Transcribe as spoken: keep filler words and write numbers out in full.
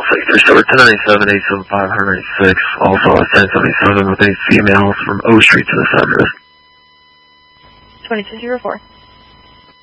Sector Store ten ninety-seven, eight seven five, one ninety-six. Also a ten seventy-seven with eight females from O Street to this address. twenty-two zero four.